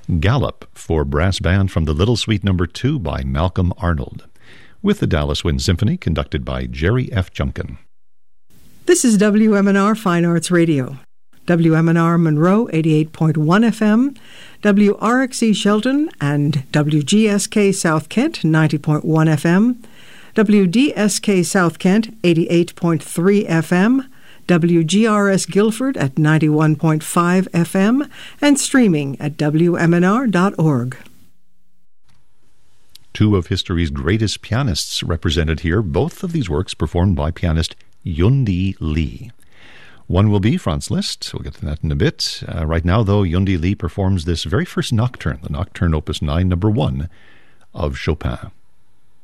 Gallop for brass band from the Little Suite No. 2 by Malcolm Arnold, with the Dallas Wind Symphony conducted by Jerry F. Junkin. This is WMNR Fine Arts Radio. WMNR Monroe 88.1 FM, WRXE Shelton and WGSK South Kent 90.1 FM, WDSK South Kent 88.3 FM, WGRS Guilford at 91.5 FM, and streaming at WMNR.org. Two of history's greatest pianists represented here, both of these works performed by pianist Yundi Lee. One will be Franz Liszt. We'll get to that in a bit. Right now, though, Yundi Lee performs this very first nocturne, the Nocturne Opus 9, No. 1 of Chopin.